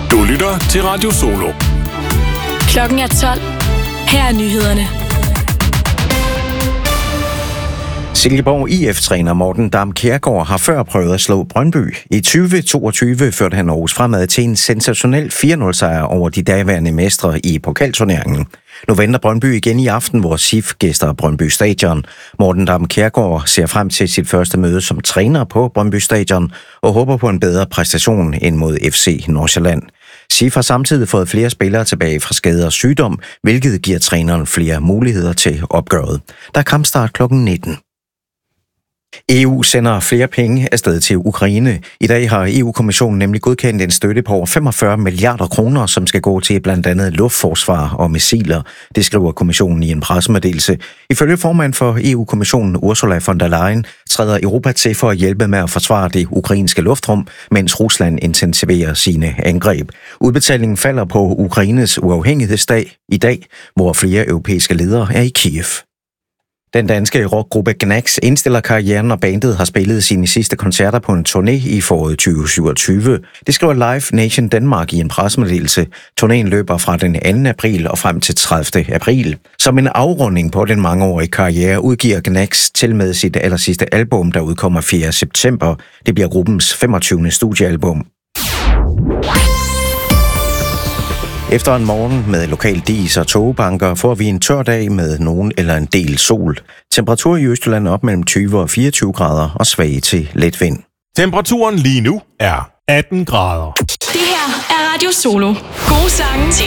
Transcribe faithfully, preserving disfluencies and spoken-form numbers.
Du lytter til Radio Solo. Klokken er tolv. Her er nyhederne. Silkeborg I F-træner Morten Dam Kjærgaard har før prøvet at slå Brøndby. I tyve toogtyve førte han Aarhus Fremad til en sensationel fire nul sejr over de daværende mestre i pokalturneringen. Nu venter Brøndby igen i aften, hvor S I F gæster Brøndby Stadion. Morten Dam Kjærgaard ser frem til sit første møde som træner på Brøndby Stadion og håber på en bedre præstation end mod F C Nordsjælland. S I F har samtidig fået flere spillere tilbage fra skade og sygdom, hvilket giver træneren flere muligheder til opgøret. Der er kampstart klokken nitten. E U sender flere penge afsted til Ukraine. I dag har E U-kommissionen nemlig godkendt en støtte på over femogfyrre milliarder kroner, som skal gå til blandt andet luftforsvar og missiler. Det skriver kommissionen i en pressemeddelelse. Ifølge formand for E U-kommissionen Ursula von der Leyen træder Europa til for at hjælpe med at forsvare det ukrainske luftrum, mens Rusland intensiverer sine angreb. Udbetalingen falder på Ukraines uafhængighedsdag i dag, hvor flere europæiske ledere er i Kiev. Den danske rockgruppe Gnax indstiller karrieren, og bandet har spillet sine sidste koncerter på en turné i foråret tyve syvogtyve. Det skriver Live Nation Denmark i en pressemeddelelse. Turnéen løber fra den anden april og frem til tredivte april. Som en afrunding på den mangeårige karriere udgiver Gnax til med sit allersidste album, der udkommer fjerde september. Det bliver gruppens femogtyvende studiealbum. Efter en morgen med lokal dis og togbanker får vi en tør dag med nogen eller en del sol. Temperatur i Østjylland op mellem tyve og fireogtyve grader og svag til let vind. Temperaturen lige nu er atten grader. Det her er Radio Solo. Gode sange til